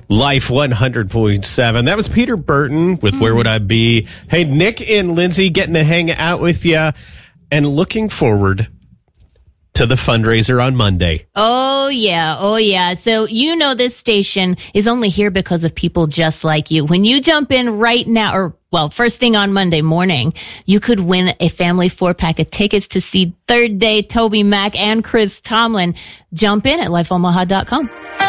Life 100.7. That was Peter Burton with Where Would I Be? Hey, Nick and Lindsay getting to hang out with you and looking forward to the fundraiser on Monday. Oh, yeah. Oh, yeah. So, you know, this station is only here because of people just like you. When you jump in right now, or, well, first thing on Monday morning, you could win a family 4-pack of tickets to see Third Day Toby Mac and Chris Tomlin. Jump in at lifeomaha.com.